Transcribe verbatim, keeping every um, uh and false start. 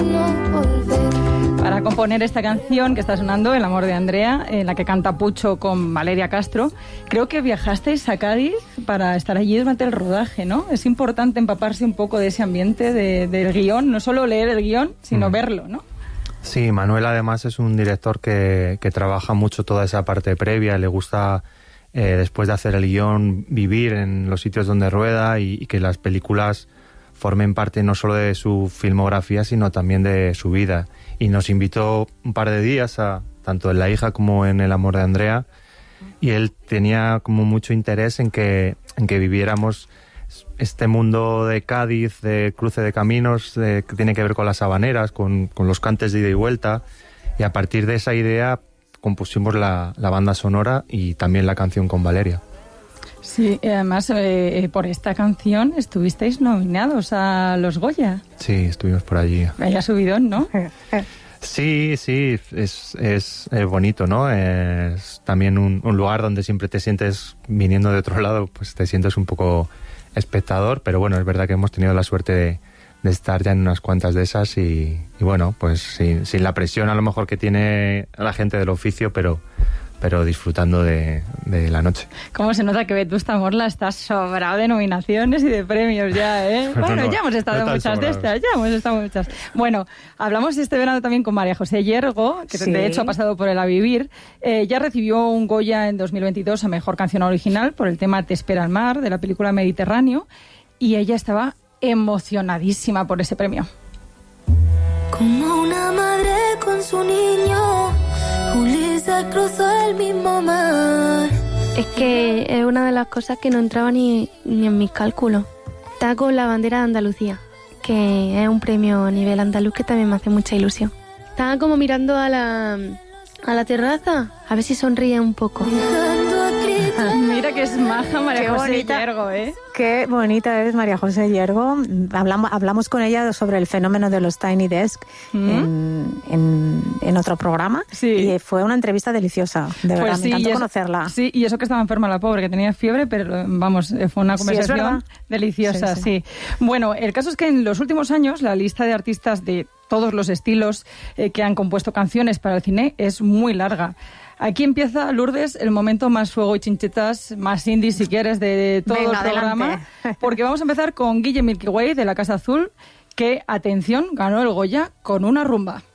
Para componer esta canción que está sonando, El amor de Andrea, en la que canta Pucho con Valeria Castro, creo que viajasteis a Cádiz para estar allí durante el rodaje, ¿no? Es importante empaparse un poco de ese ambiente, de, del guión, no solo leer el guión, sino mm. verlo, ¿no? Sí, Manuel además es un director que, que trabaja mucho toda esa parte previa, le gusta, eh, después de hacer el guión, vivir en los sitios donde rueda y, y que las películas formen parte no solo de su filmografía, sino también de su vida. Y nos invitó un par de días, a, tanto en La hija como en El amor de Andrea, y él tenía como mucho interés en que, en que viviéramos este mundo de Cádiz, de cruce de caminos, de, que tiene que ver con las habaneras, con, con los cantes de ida y vuelta, y a partir de esa idea compusimos la, la banda sonora y también la canción con Valeria. Sí, y además eh, por esta canción estuvisteis nominados a los Goya. Sí, estuvimos por allí. Vaya subidón, ¿no? Sí, sí, es, es, es bonito, ¿no? Es también un, un lugar donde siempre te sientes, viniendo de otro lado, pues te sientes un poco espectador, pero bueno, es verdad que hemos tenido la suerte de, de estar ya en unas cuantas de esas y, y bueno, pues sin, sin la presión a lo mejor que tiene la gente del oficio, pero... pero disfrutando de, de la noche. ¿Cómo se nota que Vetusta Morla está sobrado de nominaciones y de premios ya, eh? Bueno, no, no, ya hemos estado en no muchas sobrados. de estas, ya hemos estado en muchas. Bueno, hablamos este verano también con María José Yergo, que sí. de hecho ha pasado por el A Vivir. Eh, ya recibió un Goya en dos mil veintidós a Mejor Canción Original por el tema Te espera el mar, de la película Mediterráneo, y ella estaba emocionadísima por ese premio. Como una madre con su niño, Ulises cruzó el mismo mar. Es que es una de las cosas que no entraba ni, ni en mis cálculos. Está con la bandera de Andalucía, que es un premio a nivel andaluz que también me hace mucha ilusión. Estaba como mirando a la, a la terraza, a ver si sonríe un poco. Mira que es maja María Qué José bonita. Yergo, ¿eh? Qué bonita es María José Yergo. Hablamos, hablamos con ella sobre el fenómeno de los Tiny Desk ¿Mm? en, en, en otro programa. Sí. Y fue una entrevista deliciosa, de verdad, pues sí, me encantó eso, conocerla. Sí, y eso que estaba enferma la pobre, que tenía fiebre, pero vamos, fue una conversación sí, deliciosa, sí, sí. sí. Bueno, el caso es que en los últimos años la lista de artistas de todos los estilos eh, que han compuesto canciones para el cine es muy larga. Aquí empieza, Lourdes, el momento más fuego y chinchetas, más indie, si quieres, de todo Venga, el programa. Adelante. Porque vamos a empezar con Guille Milky Way, de La Casa Azul, que, atención, ganó el Goya con Una rumba.